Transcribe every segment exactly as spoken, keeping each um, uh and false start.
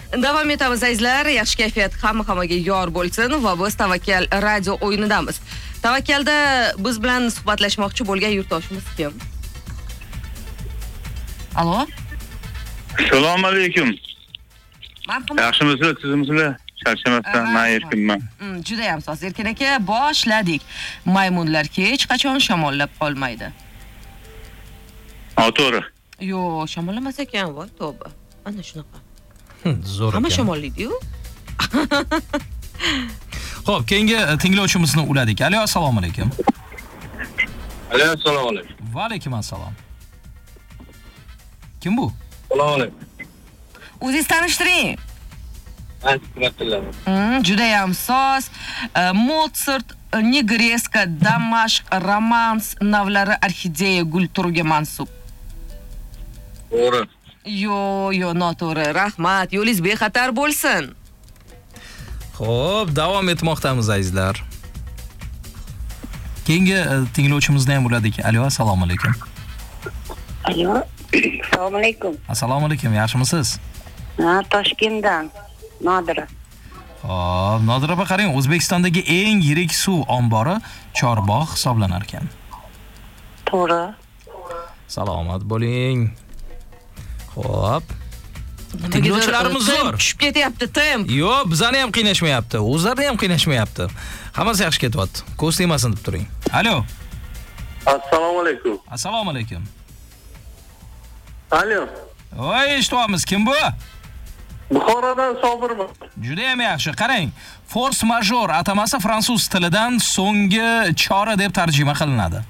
Davom etamiz azizlar. Yaxshi kayfiyat hamma hammaga yor bo'lsin va biz Tavakkal radio o'yinidamiz. Tavakkalda biz bilan suhbatlashmoqchi bo'lgan yurtdoshimiz kim? Alo? Assalomu alaykum. Marhamat. Yaxshimisizlar, sizmisizlar? Charchamasdan men erkinman. Juda ham soz. Erkin aka, boshladik. Maymunlar hech qachon shamollab qolmaydi. To'g'ri. Yo, shamollamas ekan, voy tavba. Ana shunaqa. Zo'r. Hamma shamollaydi-yu. Xo'p, keyingi tinglovchimizni uladik. Alo, assalomu alaykum. Alo, assalomu alaykum. Va alaykum assalom. Kim bu? Assalomu alaykum. O'zingiz tanishtiring. Rahmatulloh. Hmm, juda ham soz. Mozart, Negreska, Damashq, Romans navlari orxideya gul turiga mansub. To'g'ri. Yo, yo, noto'g'ri. Rahmat. Yo'lingiz bexatar bo'lsin. Xo'p, davom etmoqdamiz azizlar. Keyingi tinglovchimizni ham uladik. Alo, assalomu alaykum. Alo. Assalomu alaykum. Assalomu alaykum. Yaxshimisiz? Ha, Toshkentdan. Nodira. Xo'p, Nodira opa qarang, O'zbekistondagi eng yirik suv ombori Chorbog' hisoblanar ekan. To'g'ri. Salomat bo'ling. Xo'p. Tinglovchilarimiz zo'r. Tushib ketyapti, temp. Yo'q, bizani ham qiynashmayapti. O'zlarini ham qiynashmayapti. Hammasi yaxshi ketyapti. Ko'z tegmasin deb turing. Alo. Assalomu alaykum. Assalomu alaykum. Alo. Voy, eshityapmiz. Kim bu? Buxorodan Sobirman. Juda ham yaxshi. Qarang, force majeure atamasi fransuz tilidan so'nggi chora deb tarjima qilinadi.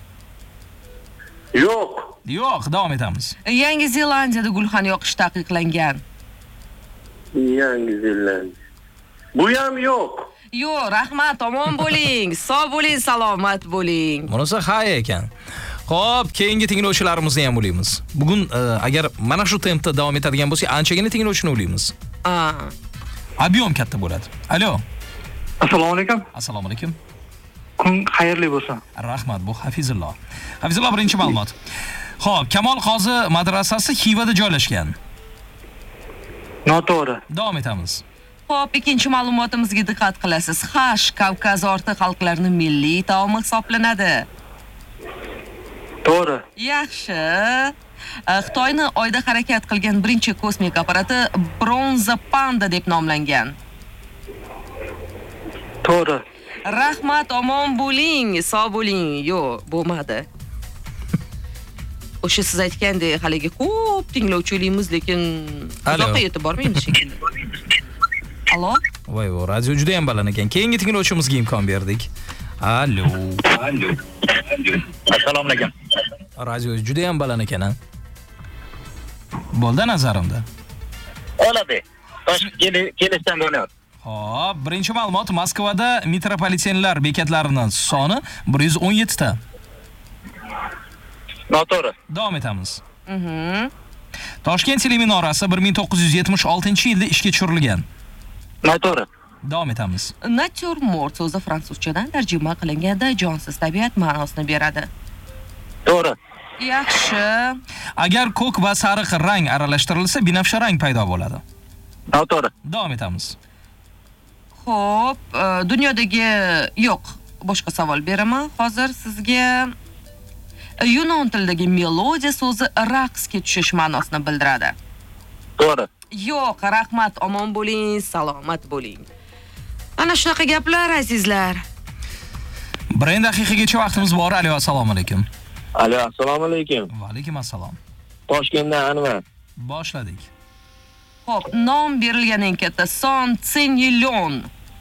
Yo'q. Yo'q, davom etamiz. Yangi Zelandiyada gulxan yoqish taqiqlangan. Yangi Zelandiya. Bu ham yo'q. Yo, rahmat, omon bo'ling, sog' bo'ling, salomat bo'ling. Bunisi hay ekan. Xo'p, keyingi tinglovchilarimizni ham ulaymiz. Bugun agar mana shu tempda davom etadigan bo'lsa, anchagina tinglovchini ulaymiz. A. Ob'yom katta bo'ladi. Alo. Assalomu alaykum. Assalomu alaykum. Kun xayrli bo'lsin. Rahmat, bu Hafizulloh. Hafizulloh birinchi ma'lumot. Xo'p, Kamol Qozi madrasasi Xivada joylashgan. Noto'g'ri. Davom etamiz. Xo'p, ikkinchi ma'lumotimizga diqqat qilasiz. Xash Kavkaz orti xalqlarining milliy taomi hisoblanadi. To'g'ri. Yaxshi. Xitoyning oyda harakat qilgan birinchi kosmik apparati Bronza Panda deb nomlangan. To'g'ri. Rahmat, omon bo'ling, sog' bo'ling. Yo, bo'lmadi. O'sha siz aytgandek haligi ko'p tinglovchiligimiz, lekin uzoqqa yetib bormaymiz shekilli. Alo? Voy, voy, radio juda ham baland ekan. Keyingi tinglovchimizga imkon berdik. Alo. Alo. Assalomu alaykum. Radio juda ham baland ekan, ha. Bo'ldi nazarimda. Oladi. Toshkentga kelishdan bo'lyapti. Xo'p, birinchi ma'lumot, Moskvada metropolitenlar bekatlarining soni bir yuz o'n yetti ta. Noto'g'ri. Davom etamiz. Mhm. Toshkent teleminorasi bir ming to'qqiz yuz yetmish oltinchi yilda ishga tushirilgan. Noto'g'ri. Davom etamiz. Natyurmort so'zi fransuzchadan tarjima qilinganda jonsiz tabiat ma'nosini beradi. To'g'ri. Yaxshi. Agar ko'k va sariq rang aralashtirilsa, binafsha rang paydo bo'ladi. Noto'g'ri. Davom etamiz. Xo'p, dunyodagi yo'q, boshqa savol beraman. Hozir sizga Yunon tilidagi melodiya so'zi raqsga tushish ma'nosini bildiradi. To'g'ri. Yo'q, rahmat, omon bo'ling, salomat bo'ling. Ana shunaqa gaplar azizlar. Bir daqiqagacha vaqtimiz bor. Alo, assalomu alaykum. Alo, assalomu alaykum. Va alaykum assalom. Toshkentdan Anvar. Boshladik. Xo'p, nom berilgan eng katta son Tsenilyon.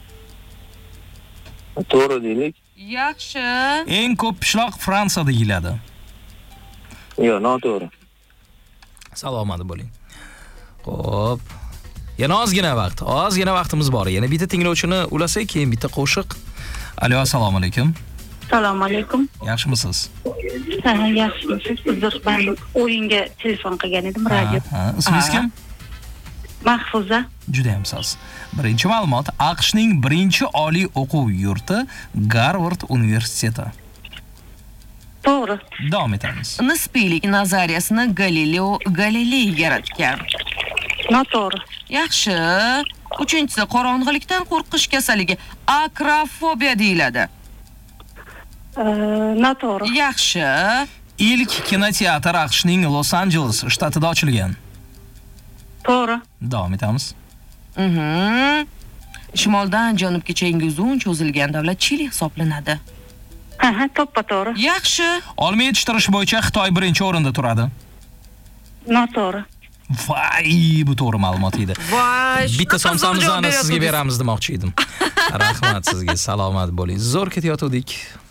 To'g'ri deylik. Yaxshi. Eng ko'p pishloq Fransiyada yeyiladi. Yo'q, noto'g'ri. Salomat bo'ling. Xo'p. Yana ozgina vaqt, ozgina vaqtimiz bor. Yana bitta tinglovchini ulasak, keyin bitta qo'shiq. Alo, assalomu alaykum. Assalomu alaykum. Yaxshimisiz? Ha, yaxshimisiz. Uzr, men o'yinga telefon qilgan edim, radio. Ha, ismingiz kim? Mahfuza. Juda ham soz. Birinchi ma'lumot, AQShning birinchi oliy o'quv yurti Garvard universiteti. To'g'ri. Davom etamiz. Nisbiylik nazariyasini Galileo Galilei yaratgan. Noto'g'ri. Yaxshi. Uchinchisi qorong'ilikdan qo'rqish kasalligi, akrofobiya deyiladi. Noto'g'ri. Yaxshi. Ilk kinoteatr AQShning Los-Anjeles shtatida ochilgan. To'g'ri. Davom etamiz. Mhm. Shimoldan janubgacha eng uzun cho'zilgan davlat Chili hisoblanadi. Ha, to'ppa to'g'ri. Yaxshi. Olma yetishtirish bo'yicha Xitoy birinchi o'rinda turadi. Noto'g'ri. Voy, bu to'g'ri ma'lumot edi. Voy. Bitta shunaqa zo'r somsamizni javob sizga berasiz. beramiz demoqchi edim. Rahmat sizga, salomat bo'ling. Zo'r ketayotgandik.